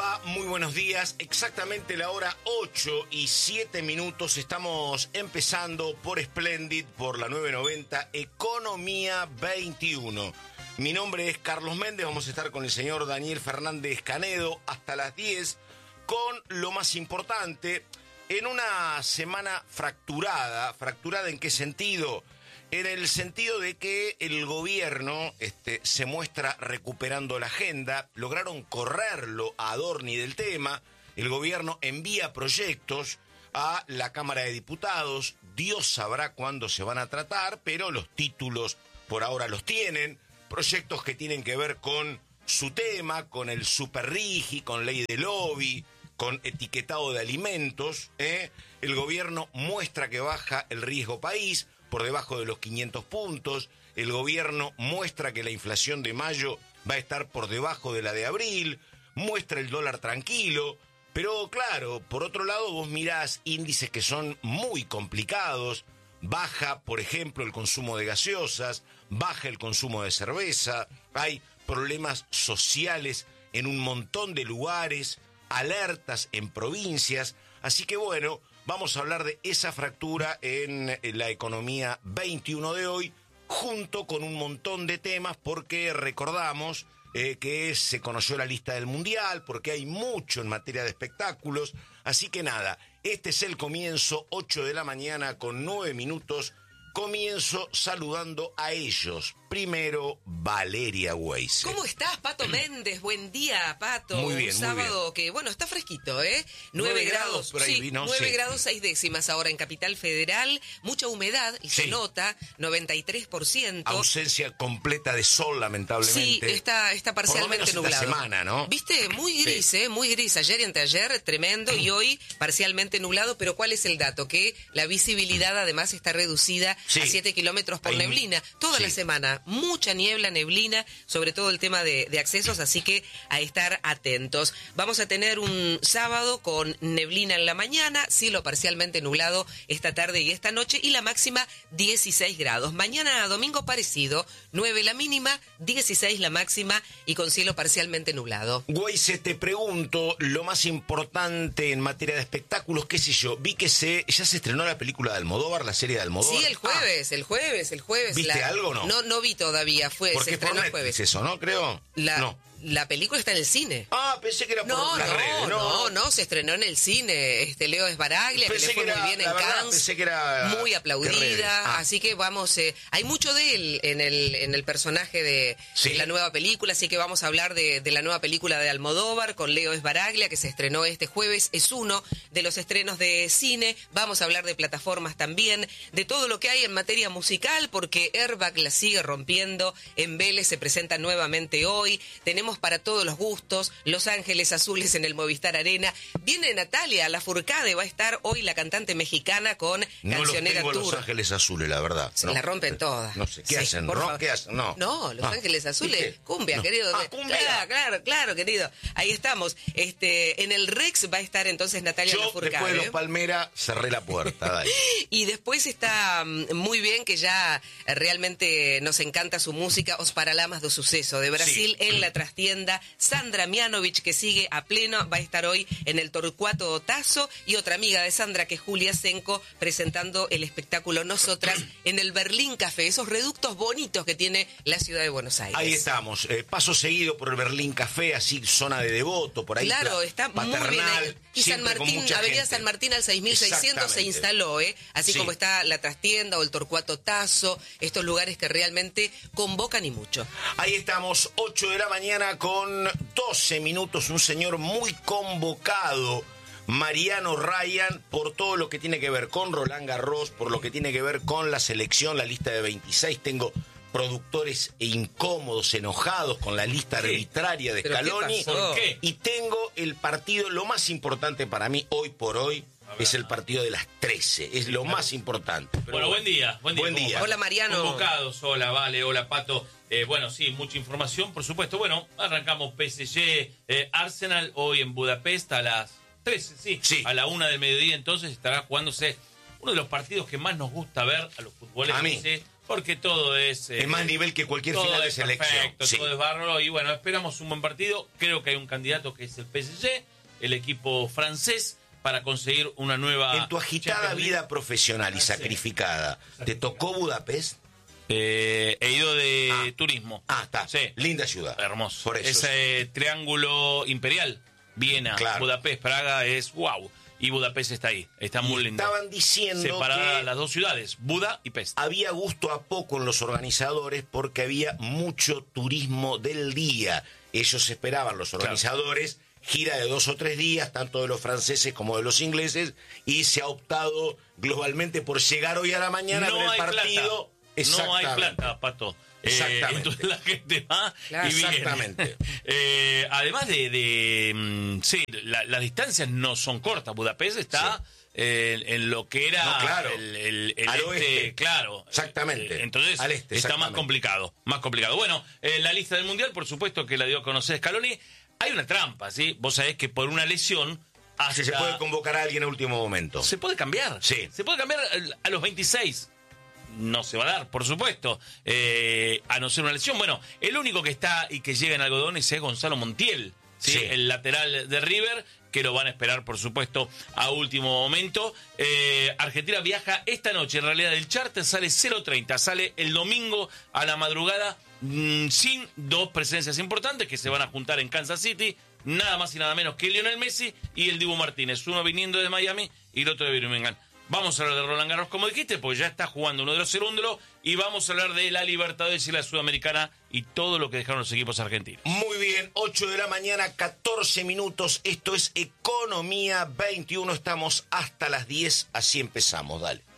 va? Muy buenos días. Exactamente la hora 8:07. Estamos empezando por Splendid, por la 990, Economía 21. Mi nombre es Carlos Méndez. Vamos a estar con el señor Daniel Fernández Canedo hasta las 10 con lo más importante en una semana fracturada. ¿Fracturada en qué sentido? En el sentido de que el gobierno se muestra recuperando la agenda, lograron correrlo a Adorni del tema, el gobierno envía proyectos a la Cámara de Diputados, Dios sabrá cuándo se van a tratar, pero los títulos por ahora los tienen, proyectos que tienen que ver con su tema, con el superrigi, con ley de lobby, con etiquetado de alimentos, El gobierno muestra que baja el riesgo país, por debajo de los 500 puntos, el gobierno muestra que la inflación de mayo va a estar por debajo de la de abril, muestra el dólar tranquilo, pero claro, por otro lado vos mirás índices que son muy complicados, baja, por ejemplo, el consumo de gaseosas, baja el consumo de cerveza, hay problemas sociales en un montón de lugares, alertas en provincias, así que bueno, vamos a hablar de esa fractura en la Economía 21 de hoy, junto con un montón de temas, porque recordamos que se conoció la lista del Mundial, porque hay mucho en materia de espectáculos. Así que nada, este es el comienzo, 8 de la mañana con 9 minutos. Comienzo saludando a ellos. Primero, Valeria Weise. ¿Cómo estás, Pato Méndez? Buen día, Pato. Muy bien, un sábado muy bien. Que, bueno, está fresquito, ¿eh? 9 grados. Por ahí, sí, ¿no? 9 Sí. grados 6 décimas ahora en Capital Federal. Mucha humedad, y se Sí. nota, 93%. Ausencia completa de sol, lamentablemente. Sí, está parcialmente por lo menos nublado. esta semana, ¿no? Viste, muy gris, Sí. muy gris. Ayer y anteayer, tremendo, y hoy parcialmente nublado, pero ¿cuál es el dato? Que la visibilidad además está reducida Sí. a 7 kilómetros por Hay- neblina. Toda sí. la semana, mucha niebla, neblina, sobre todo el tema de accesos, así que a estar atentos. Vamos a tener un sábado con neblina en la mañana, cielo parcialmente nublado esta tarde y esta noche, y la máxima 16 grados. Mañana domingo parecido, 9 la mínima, 16 la máxima y con cielo parcialmente nublado. Weise, te pregunto, lo más importante en materia de espectáculos, qué sé yo, vi que ya se estrenó la película de Almodóvar, la serie de Almodóvar. Sí, el jueves. ¿Viste algo o no? No vi todavía, se Porque es por estrenó el Netflix jueves. eso, ¿no? Creo. No. La película está en el cine. Ah, pensé que era por No, las redes. no, se estrenó en el cine. Leo Esbaraglia, que Pensé le fue que era, muy bien en la verdad, Cannes, pensé que era muy de redes. aplaudida, así que vamos, hay mucho de él en el personaje de la nueva película, así que vamos a hablar de la nueva película de Almodóvar con Leo Esbaraglia, que se estrenó este jueves, es uno de los estrenos de cine. Vamos a hablar de plataformas también, de todo lo que hay en materia musical, porque Airbag la sigue rompiendo, en Vélez se presenta nuevamente hoy, tenemos para todos los gustos, Los Ángeles Azules en el Movistar Arena, viene Natalia Lafourcade, va a estar hoy la cantante mexicana con Cancionera No los tengo Tour. Los Ángeles Azules, la verdad. Se no. la rompen todas. No sé, ¿qué Sí, hacen? por ¿Rock? favor. ¿Qué hacen? No. Los Ángeles Azules, ¿Viste? cumbia, No. querido. Cumbia. Claro, querido. Ahí estamos. En el Rex va a estar entonces Natalia Yo, Lafourcade. después de Los Palmera, cerré la puerta. Dale. Y después está muy bien, que ya realmente nos encanta su música, Os Paralamas do Suceso, de Brasil, Sí. en la trastienda. Sandra Mianovich, que sigue a pleno, va a estar hoy en el Torcuato Tazo, y otra amiga de Sandra, que es Julia Senco, presentando el espectáculo Nosotras en el Berlín Café, esos reductos bonitos que tiene la ciudad de Buenos Aires. Ahí estamos, paso seguido por el Berlín Café, así zona de Devoto, por ahí. Claro, está muy bien Paternal, ahí. Y San siempre con Martín, mucha Avenida gente. San Martín al 6600 se Exactamente. instaló, así Sí. como está la trastienda o el Torcuato Tazo, estos lugares que realmente convocan y mucho. Ahí estamos, 8 de la mañana con 12 minutos, un señor muy convocado, Mariano Ryan, por todo lo que tiene que ver con Roland Garros, por lo que tiene que ver con la selección, la lista de 26, tengo productores incómodos, enojados con la lista arbitraria de ¿Pero qué Scaloni. pasó? ¿Por qué? Y tengo el partido, lo más importante para mí hoy por hoy, es el partido de las 13, es lo más importante. Pero Bueno, buen día. Buen ¿Cómo día. están? Hola, Mariano. Convocados, hola, Vale, hola, Pato. Bueno, sí, mucha información, por supuesto. Bueno, arrancamos PSG, Arsenal, hoy en Budapest a las 13, sí. Sí. A la 1 del mediodía, entonces estará jugándose uno de los partidos que más nos gusta ver a los futboleros. A mí. ¿Sí? Porque todo es... es más nivel que cualquier todo final de es selección. perfecto, Sí. todo es bárbaro. Y bueno, esperamos un buen partido. Creo que hay un candidato que es el PSG, el equipo francés, para conseguir una nueva... En tu agitada Champions League. vida profesional y Sí. sacrificada, ¿te tocó Budapest? He ido de turismo. Está. Sí. Linda ciudad. Hermoso. Por eso. Ese triángulo imperial, Viena, Claro. Budapest, Praga, es wow. Y Budapest está ahí, está muy lindo. Estaban diciendo Separadas que las dos ciudades, Buda y Pest. había gusto a poco en los organizadores porque había mucho turismo del día. Ellos esperaban, los organizadores, gira de 2 o 3 días, tanto de los franceses como de los ingleses, y se ha optado globalmente por llegar hoy a la mañana a ver el partido. No hay plata, Pato. Exactamente. Entonces la gente va Claro, y viene. exactamente. Además sí, las distancias no son cortas. Budapest está en lo que era No, claro. el Al este, oeste. claro. Exactamente. Entonces Al este, está más exactamente. complicado. Bueno, la lista del Mundial, por supuesto que la dio a conocer Scaloni. Hay una trampa, ¿sí? Vos sabés que por una lesión... Si se puede convocar a alguien a último momento. Se puede cambiar. Sí. Se puede cambiar a los 26. No se va a dar, por supuesto, a no ser una lesión. Bueno, el único que está y que llega en algodones es Gonzalo Montiel, ¿sí? Sí. El lateral de River, que lo van a esperar, por supuesto, a último momento. Argentina viaja esta noche, en realidad el charter sale 0:30, sale el domingo a la madrugada, sin 2 presencias importantes que se van a juntar en Kansas City, nada más y nada menos que Lionel Messi y el Dibu Martínez, uno viniendo de Miami y el otro de Birmingham. Vamos a hablar de Roland Garros, como dijiste, porque ya está jugando uno de los segundos, y vamos a hablar de la Libertadores y la Sudamericana y todo lo que dejaron los equipos argentinos. Muy bien, 8 de la mañana, 14 minutos. Esto es Economía 21. Estamos hasta las 10. Así empezamos. Dale.